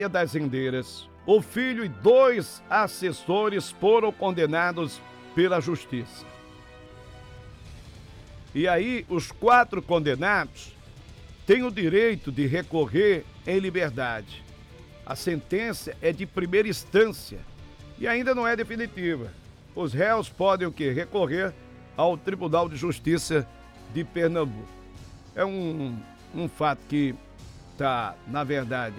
das Rendeiras, o filho e 2 assessores foram condenados pela justiça. E aí, os 4 condenados têm o direito de recorrer em liberdade. A sentença é de primeira instância e ainda não é definitiva. Os réus podem o quê? Recorrer ao Tribunal de Justiça de Pernambuco. É um fato que está, na verdade,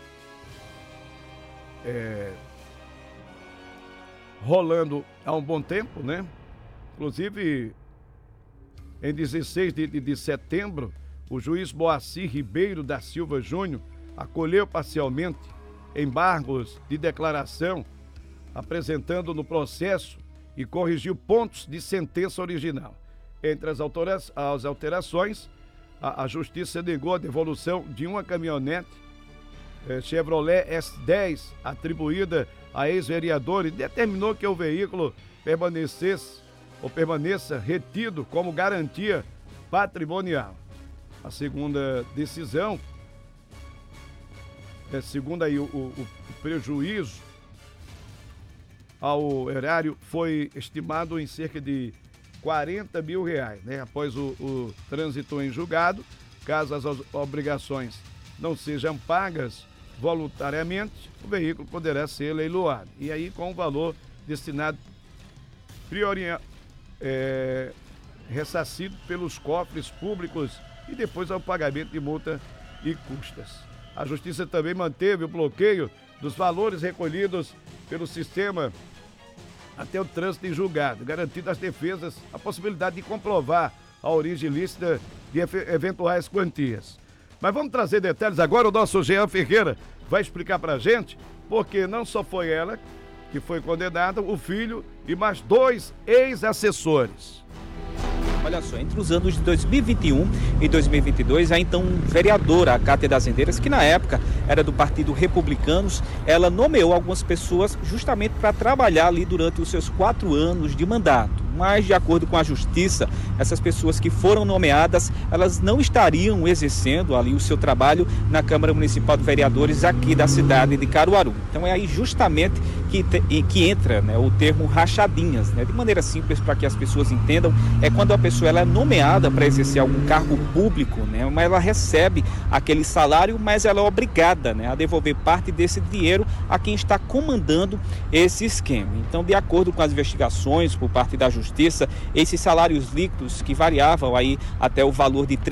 rolando há um bom tempo, né? Inclusive, em 16 de setembro, o juiz Moacir Ribeiro da Silva Júnior acolheu parcialmente embargos de declaração, apresentando no processo e corrigiu pontos de sentença original. Entre as alterações, a Justiça negou a devolução de uma caminhonete Chevrolet S10 atribuída a ex-vereador e determinou que o veículo permaneça retido como garantia patrimonial. A segunda decisão, segundo aí o prejuízo ao erário foi estimado em cerca de R$40 mil, né? Após o trânsito em julgado, caso as obrigações não sejam pagas voluntariamente, o veículo poderá ser leiloado. E aí com o valor destinado ressarcido pelos cofres públicos e depois ao pagamento de multa e custas. A Justiça também manteve o bloqueio dos valores recolhidos pelo sistema até o trânsito em julgado, garantindo às defesas a possibilidade de comprovar a origem ilícita de eventuais quantias. Mas vamos trazer detalhes agora, o nosso Jean Ferreira vai explicar pra gente, porque não só foi ela que foi condenada, o filho e mais 2 ex-assessores. Olha só, entre os anos de 2021 e 2022, a então vereadora Cátia das Rendeiras, que na época era do Partido Republicanos, ela nomeou algumas pessoas justamente para trabalhar ali durante os seus 4 anos de mandato. Mas, de acordo com a Justiça, essas pessoas que foram nomeadas, elas não estariam exercendo ali o seu trabalho na Câmara Municipal de Vereadores aqui da cidade de Caruaru. Então é aí justamente que entra, né, o termo rachadinhas, né? De maneira simples para que as pessoas entendam, é quando a pessoa ela é nomeada para exercer algum cargo público, né? Mas ela recebe aquele salário, mas ela é obrigada, né, a devolver parte desse dinheiro a quem está comandando esse esquema. Então, de acordo com as investigações por parte da Justiça, esses salários líquidos que variavam aí até o valor de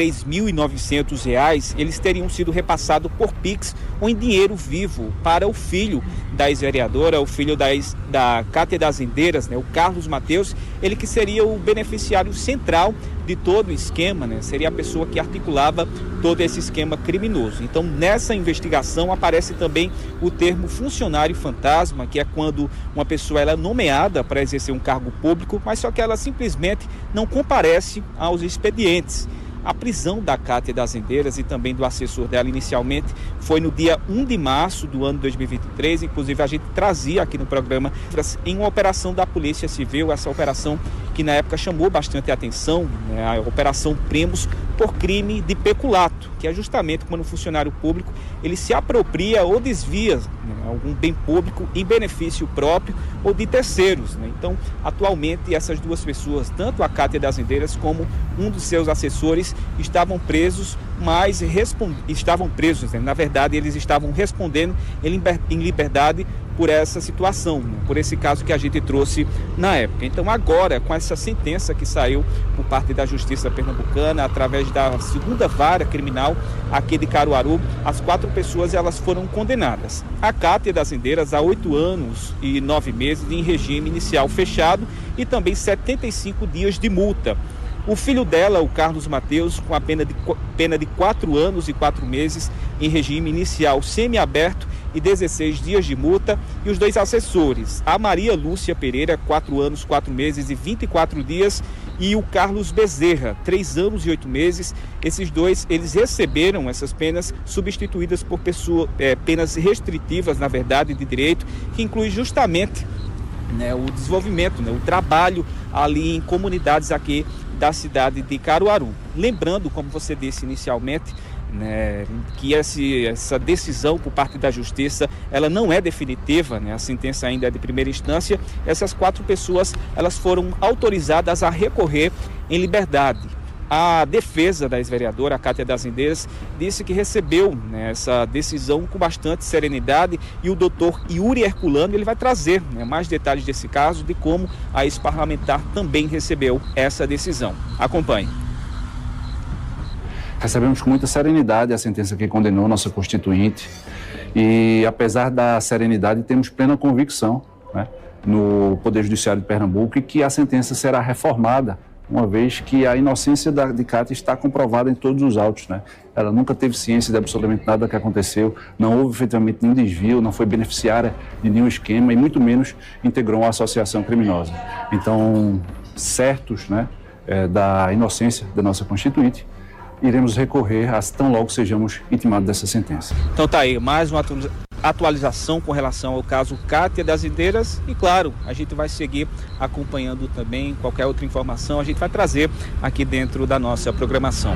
R$3.900, eles teriam sido repassados por Pix ou em dinheiro vivo para o filho da ex-vereadora, o filho da Cátia das Rendeiras, né, o Carlos Mateus, ele que seria o beneficiário central de todo o esquema, né? Seria a pessoa que articulava todo esse esquema criminoso. Então, nessa investigação aparece também o termo funcionário fantasma, que é quando uma pessoa ela é nomeada para exercer um cargo público, mas só que ela simplesmente não comparece aos expedientes. A prisão da Cátia das Rendeiras e também do assessor dela inicialmente foi no dia 1 de março do ano 2023, inclusive a gente trazia aqui no programa em uma operação da Polícia Civil, essa operação que na época chamou bastante atenção, né, a Operação Primos, por crime de peculato, que é justamente quando o funcionário público ele se apropria ou desvia, né, algum bem público em benefício próprio ou de terceiros, né? Então, atualmente essas duas pessoas, tanto a Cátia das Rendeiras como um dos seus assessores, estavam presos, mas estavam presos, né? Na verdade, eles estavam respondendo em liberdade por essa situação, né? Por esse caso que a gente trouxe na época. Então, agora, com essa sentença que saiu por parte da Justiça Pernambucana, através da 2ª Vara Criminal aqui de Caruaru, as 4 pessoas elas foram condenadas. A Cátia das Rendeiras a 8 anos e 9 meses em regime inicial fechado e também 75 dias de multa. O filho dela, o Carlos Mateus, com a pena de 4 anos e 4 meses em regime inicial semiaberto e 16 dias de multa, e os 2 assessores, a Maria Lúcia Pereira, 4 anos, 4 meses e 24 dias, e o Carlos Bezerra, 3 anos e 8 meses. Esses 2, eles receberam essas penas substituídas por penas restritivas, na verdade, de direito, que inclui justamente, né, o desenvolvimento, né, o trabalho ali em comunidades aqui da cidade de Caruaru. Lembrando, como você disse inicialmente, né, que essa decisão por parte da Justiça, ela não é definitiva, né, a sentença ainda é de primeira instância. Essas 4 pessoas, elas foram autorizadas a recorrer em liberdade. A defesa da ex-vereadora, a Cátia das Rendeiras, disse que recebeu, né, essa decisão com bastante serenidade, e o doutor Yuri Herculano ele vai trazer, né, mais detalhes desse caso, de como a ex-parlamentar também recebeu essa decisão. Acompanhe. Recebemos com muita serenidade a sentença que condenou nossa Constituinte e, apesar da serenidade, temos plena convicção, né, no Poder Judiciário de Pernambuco, e que a sentença será reformada, uma vez que a inocência de Cátia está comprovada em todos os autos, né? Ela nunca teve ciência de absolutamente nada que aconteceu, não houve efetivamente nenhum desvio, não foi beneficiária de nenhum esquema e muito menos integrou uma associação criminosa. Então, certos, né, da inocência da nossa Constituinte, iremos recorrer tão logo sejamos intimados dessa sentença. Então tá aí, mais uma atualização com relação ao caso Cátia das Rendeiras, e claro, a gente vai seguir acompanhando também qualquer outra informação, a gente vai trazer aqui dentro da nossa programação.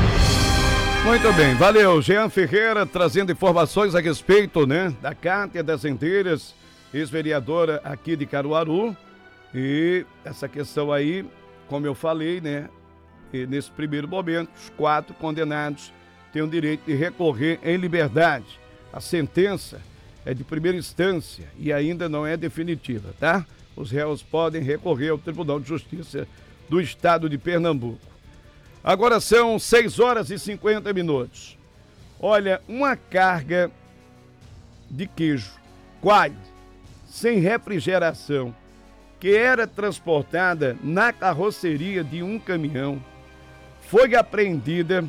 Muito bem, valeu, Jean Ferreira trazendo informações a respeito, né, da Cátia das Rendeiras, ex-vereadora aqui de Caruaru, e essa questão aí, como eu falei, né, e nesse primeiro momento, os 4 condenados têm o direito de recorrer em liberdade. A sentença é de primeira instância e ainda não é definitiva, tá? Os réus podem recorrer ao Tribunal de Justiça do Estado de Pernambuco. Agora são 6h50. Olha, uma carga de queijo, coalho, sem refrigeração, que era transportada na carroceria de um caminhão, foi apreendida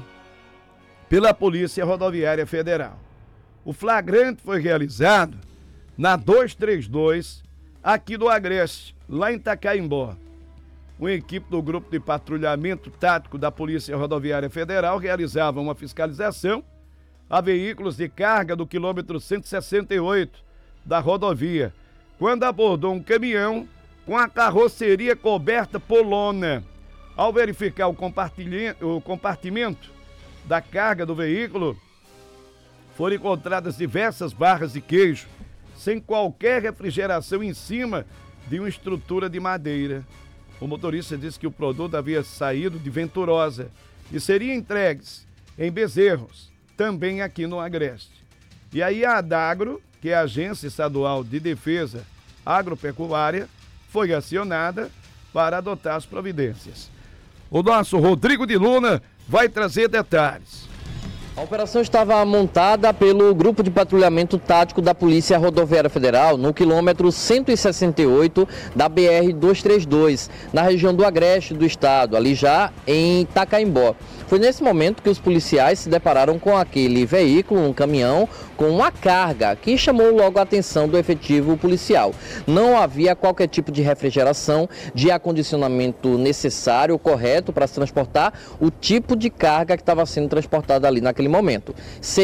pela Polícia Rodoviária Federal. O flagrante foi realizado na 232, aqui do Agreste, lá em Tacaimbó. Uma equipe do Grupo de Patrulhamento Tático da Polícia Rodoviária Federal realizava uma fiscalização a veículos de carga do quilômetro 168 da rodovia, quando abordou um caminhão com a carroceria coberta por lona. Ao verificar o compartimento da carga do veículo, foram encontradas diversas barras de queijo, sem qualquer refrigeração em cima de uma estrutura de madeira. O motorista disse que o produto havia saído de Venturosa e seria entregues em Bezerros, também aqui no Agreste. E aí a Adagro, que é a Agência Estadual de Defesa Agropecuária, foi acionada para adotar as providências. O nosso Rodrigo de Luna vai trazer detalhes. A operação estava montada pelo Grupo de Patrulhamento Tático da Polícia Rodoviária Federal no quilômetro 168 da BR-232, na região do Agreste do estado, ali já em Tacaimbó. Foi nesse momento que os policiais se depararam com aquele veículo, um caminhão, com uma carga que chamou logo a atenção do efetivo policial. Não havia qualquer tipo de refrigeração, de acondicionamento necessário, correto, para se transportar o tipo de carga que estava sendo transportada ali naquele momento.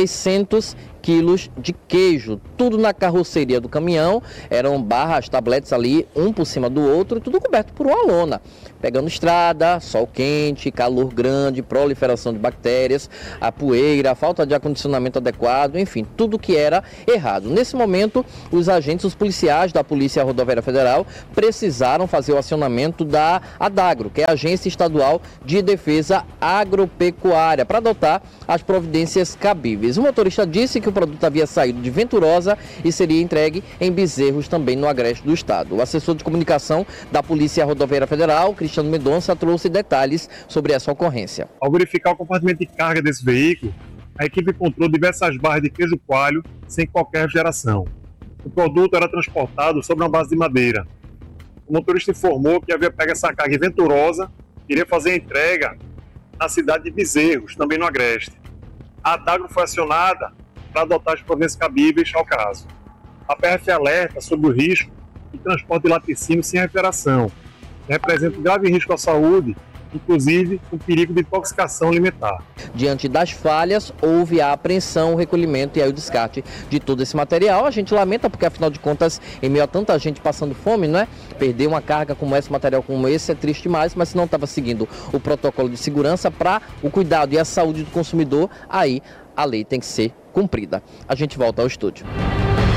600 quilos de queijo, tudo na carroceria do caminhão, eram barras, tabletes ali, um por cima do outro, tudo coberto por uma lona. Pegando estrada, sol quente, calor grande, proliferação de bactérias, a poeira, a falta de acondicionamento adequado, enfim, tudo que era errado. Nesse momento, os agentes, os policiais da Polícia Rodoviária Federal precisaram fazer o acionamento da Adagro, que é a Agência Estadual de Defesa Agropecuária, para adotar as providências cabíveis. O motorista disse que o produto havia saído de Venturosa e seria entregue em Bezerros, também no Agreste do estado. O assessor de comunicação da Polícia Rodoviária Federal, Cristiano Mendonça, trouxe detalhes sobre essa ocorrência. Ao verificar o compartimento de carga desse veículo, a equipe encontrou diversas barras de queijo coalho sem qualquer refrigeração. O produto era transportado sobre uma base de madeira. O motorista informou que havia pego essa carga em Venturosa e iria fazer a entrega na cidade de Bezerros, também no Agreste. A Adagro foi acionada para adotar as providências cabíveis ao caso. A PRF alerta sobre o risco de transporte de laticínios sem refrigeração, que representa um grave risco à saúde inclusive com perigo de intoxicação alimentar. Diante das falhas, houve a apreensão, o recolhimento e aí o descarte de todo esse material. A gente lamenta porque, afinal de contas, em meio a tanta gente passando fome, não é? Perder uma carga como essa, um material como esse, é triste demais, mas se não estava seguindo o protocolo de segurança para o cuidado e a saúde do consumidor, aí a lei tem que ser cumprida. A gente volta ao estúdio.